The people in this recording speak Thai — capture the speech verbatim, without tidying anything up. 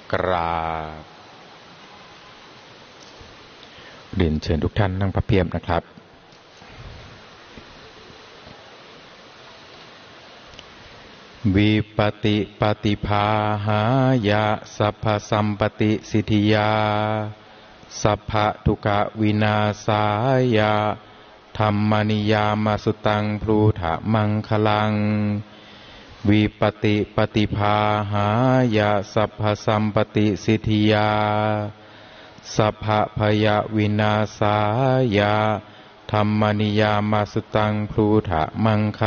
กราบเรียนเชิญทุกท่านนั่งพระเพียบนะครับวิปติปฏิภาหายะสัพพสัมปติสิทธิยาสัพพทุกขวินาศายะธัมมนิยามสุตังพลูถะมังคลังวิปติปฏิภาหายะสัพพสัมปติสิทธิยาสัพพพยวินาศายะธัมมนิยามสุตังพลูถะมังค